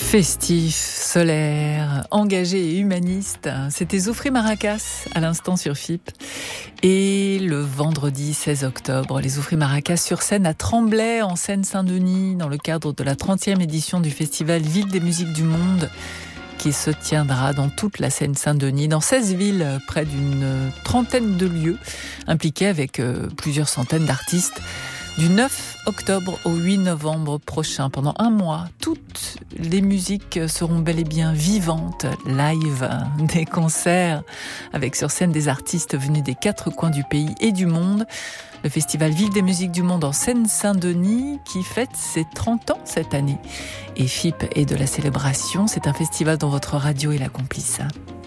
Festif, solaire, engagé et humaniste, c'était Zoufri Maracas à l'instant sur FIP. Et le vendredi 16 octobre, les Zoufri Maracas sur scène à Tremblay, en Seine-Saint-Denis, dans le cadre de la 30e édition du festival Ville des musiques du monde, qui se tiendra dans toute la Seine-Saint-Denis, dans 16 villes, près d'une trentaine de lieux, impliqués avec plusieurs centaines d'artistes. Du 9 octobre au 8 novembre prochain, pendant un mois, toutes les musiques seront bel et bien vivantes, live, des concerts, avec sur scène des artistes venus des 4 coins du pays et du monde. Le festival Ville des musiques du monde en Seine-Saint-Denis, qui fête ses 30 ans cette année. Et FIP est de la célébration, c'est un festival dont votre radio est la complice.